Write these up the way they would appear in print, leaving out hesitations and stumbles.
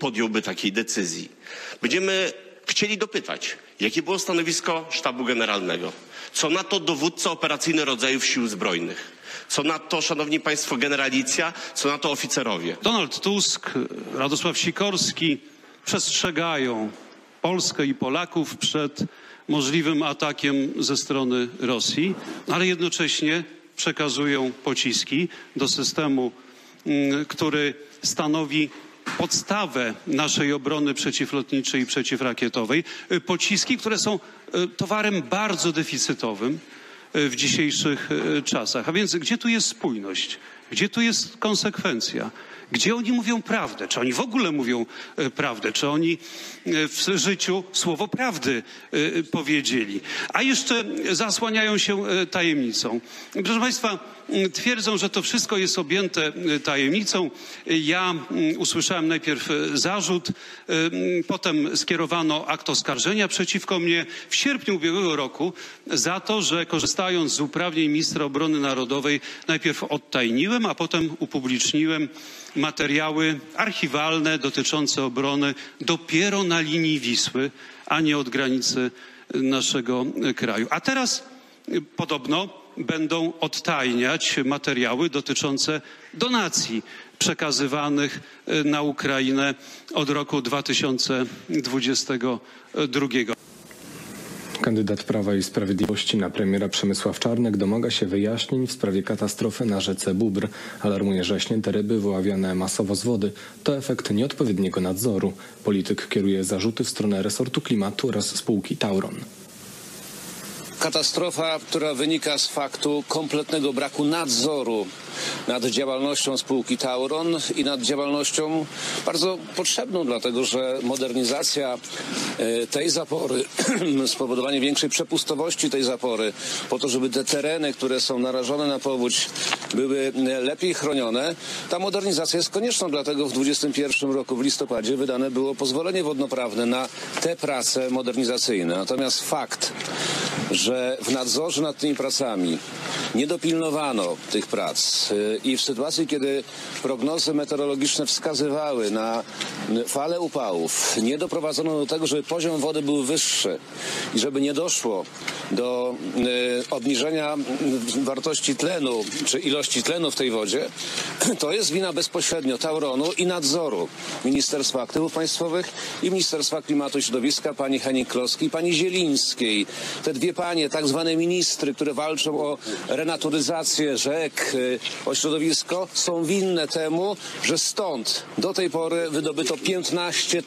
podjąłby takiej decyzji. Będziemy chcieli dopytać, jakie było stanowisko Sztabu Generalnego, co na to dowódca operacyjny rodzajów Sił Zbrojnych, co na to, szanowni państwo, generalicja, co na to oficerowie. Donald Tusk, Radosław Sikorski przestrzegają Polskę i Polaków przed możliwym atakiem ze strony Rosji, ale jednocześnie przekazują pociski do systemu, który stanowi podstawę naszej obrony przeciwlotniczej i przeciwrakietowej. Pociski, które są towarem bardzo deficytowym w dzisiejszych czasach. A więc gdzie tu jest spójność? Gdzie tu jest konsekwencja? Gdzie oni mówią prawdę? Czy oni w ogóle mówią prawdę? Czy oni w życiu słowo prawdy powiedzieli? A jeszcze zasłaniają się tajemnicą. Proszę państwa, twierdzą, że to wszystko jest objęte tajemnicą. Ja usłyszałem najpierw zarzut, potem skierowano akt oskarżenia przeciwko mnie w sierpniu ubiegłego roku za to, że korzystając z uprawnień ministra obrony narodowej najpierw odtajniłem, a potem upubliczniłem materiały archiwalne dotyczące obrony dopiero na linii Wisły, a nie od granicy naszego kraju. A teraz podobno będą odtajniać materiały dotyczące donacji przekazywanych na Ukrainę od roku 2022. Kandydat Prawa i Sprawiedliwości na premiera Przemysław Czarnek domaga się wyjaśnień w sprawie katastrofy na rzece Bóbr. Alarmuje, że śnięte ryby wyławiane masowo z wody to efekt nieodpowiedniego nadzoru. Polityk kieruje zarzuty w stronę resortu klimatu oraz spółki Tauron. Katastrofa, która wynika z faktu kompletnego braku nadzoru nad działalnością spółki Tauron i nad działalnością bardzo potrzebną, dlatego że modernizacja tej zapory, spowodowanie większej przepustowości tej zapory, po to, żeby te tereny, które są narażone na powódź, były lepiej chronione, ta modernizacja jest konieczna, dlatego w 2021 roku w listopadzie wydane było pozwolenie wodnoprawne na te prace modernizacyjne. Natomiast fakt, że w nadzorze nad tymi pracami nie dopilnowano tych prac i w sytuacji, kiedy prognozy meteorologiczne wskazywały na falę upałów, nie doprowadzono do tego, żeby poziom wody był wyższy i żeby nie doszło do obniżenia wartości tlenu czy ilości tlenu w tej wodzie, to jest wina bezpośrednio Tauronu i nadzoru Ministerstwa Aktywów Państwowych i Ministerstwa Klimatu i Środowiska, pani Hennig-Kloski i pani Zielińskiej. Te dwie panie, tak zwane ministry, które walczą o renaturyzację rzek, o środowisko, są winne temu, że stąd do tej pory wydobyto 15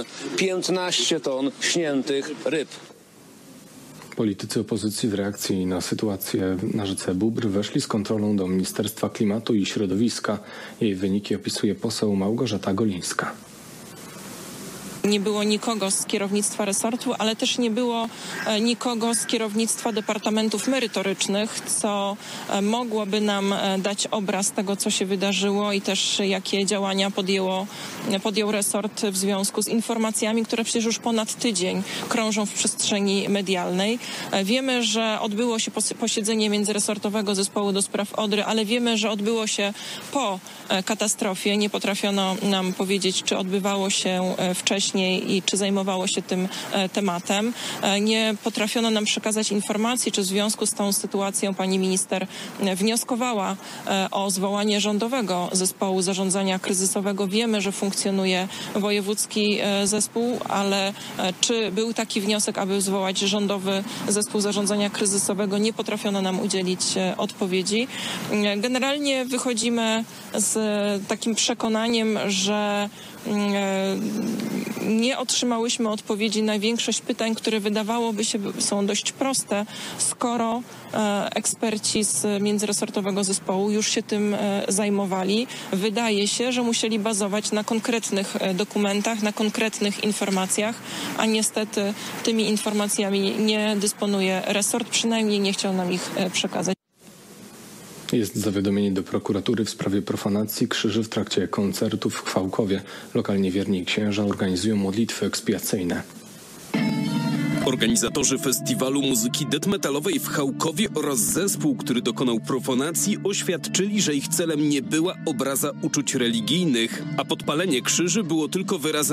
ton śniętych ryb. Politycy opozycji w reakcji na sytuację na rzece Bóbr weszli z kontrolą do Ministerstwa Klimatu i Środowiska. Jej wyniki opisuje poseł Małgorzata Golińska. Nie było nikogo z kierownictwa resortu, ale też nie było nikogo z kierownictwa departamentów merytorycznych, co mogłoby nam dać obraz tego, co się wydarzyło i też jakie działania podjął resort w związku z informacjami, które przecież już ponad tydzień krążą w przestrzeni medialnej. Wiemy, że odbyło się posiedzenie międzyresortowego zespołu do spraw Odry, ale wiemy, że odbyło się po katastrofie. Nie potrafiono nam powiedzieć, czy odbywało się wcześniej i czy zajmowało się tym tematem. Nie potrafiono nam przekazać informacji, czy w związku z tą sytuacją pani minister wnioskowała o zwołanie rządowego zespołu zarządzania kryzysowego. Wiemy, że funkcjonuje wojewódzki zespół, ale czy był taki wniosek, aby zwołać rządowy zespół zarządzania kryzysowego? Nie potrafiono nam udzielić odpowiedzi. Generalnie wychodzimy z takim przekonaniem, że nie otrzymałyśmy odpowiedzi na większość pytań, które wydawałoby się są dość proste, skoro eksperci z międzyresortowego zespołu już się tym zajmowali. Wydaje się, że musieli bazować na konkretnych dokumentach, na konkretnych informacjach, a niestety tymi informacjami nie dysponuje resort, przynajmniej nie chciał nam ich przekazać. Jest zawiadomienie do prokuratury w sprawie profanacji krzyży w trakcie koncertu w Chwałkowie. Lokalnie wierni księża organizują modlitwy ekspiacyjne. Organizatorzy festiwalu muzyki death metalowej w Chałkowie oraz zespół, który dokonał profanacji, oświadczyli, że ich celem nie była obraza uczuć religijnych, a podpalenie krzyży było tylko wyrazem